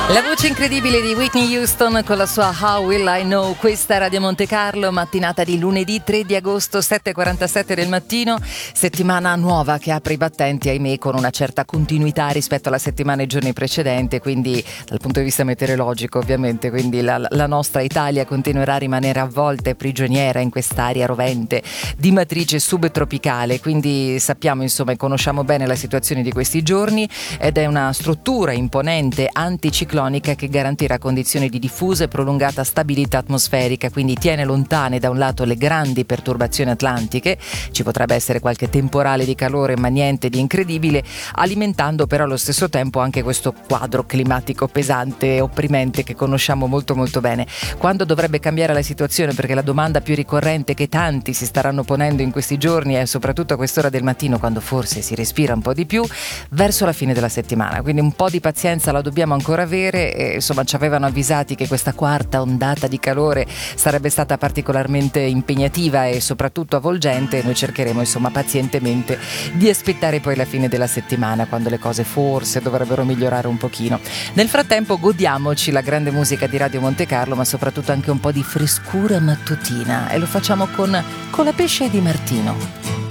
La voce incredibile di Whitney Houston con la sua How Will I Know. Questa è Radio Monte Carlo, mattinata di lunedì 3 di agosto, 7:47 del mattino, settimana nuova che apre i battenti, ahimè, con una certa continuità rispetto alla settimana e giorni precedente, quindi dal punto di vista meteorologico ovviamente, quindi la nostra Italia continuerà a rimanere avvolta e prigioniera in quest'area rovente di matrice subtropicale, quindi sappiamo insomma e conosciamo bene la situazione di questi giorni ed è una struttura imponente anticiclonica che garantirà condizioni di diffusa e prolungata stabilità atmosferica, quindi tiene lontane da un lato le grandi perturbazioni atlantiche, ci potrebbe essere qualche temporale di calore ma niente di incredibile, alimentando però allo stesso tempo anche questo quadro climatico pesante e opprimente che conosciamo molto molto bene. Quando dovrebbe cambiare la situazione? Perché la domanda più ricorrente che tanti si staranno ponendo in questi giorni è soprattutto a quest'ora del mattino, quando forse si respira un po' di più, verso la fine della settimana, quindi un po' di pazienza la dobbiamo ancora avere. E, insomma, ci avevano avvisati che questa quarta ondata di calore sarebbe stata particolarmente impegnativa e soprattutto avvolgente. Noi cercheremo insomma pazientemente di aspettare poi la fine della settimana, quando le cose forse dovrebbero migliorare un pochino. Nel frattempo godiamoci la grande musica di Radio Monte Carlo, ma soprattutto anche un po' di frescura mattutina, e lo facciamo con la pesce di Martino.